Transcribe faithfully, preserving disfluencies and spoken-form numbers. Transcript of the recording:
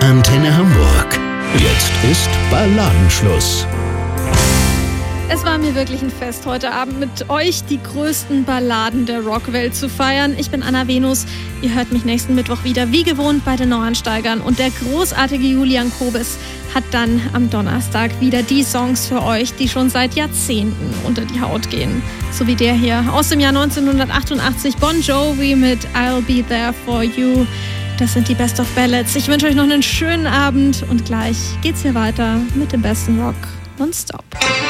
Antenne Hamburg. Jetzt ist Balladenschluss. Es war mir wirklich ein Fest, heute Abend mit euch die größten Balladen der Rockwelt zu feiern. Ich bin Anna Venus. Ihr hört mich nächsten Mittwoch wieder, wie gewohnt, bei den Neuansteigern. Und der großartige Julian Kobes hat dann am Donnerstag wieder die Songs für euch, die schon seit Jahrzehnten unter die Haut gehen. So wie der hier aus dem Jahr neunzehnhundertachtundachtzig, Bon Jovi mit I'll Be There For You. Das sind die Best of Ballads. Ich wünsche euch noch einen schönen Abend und gleich geht's hier weiter mit dem besten Rock nonstop.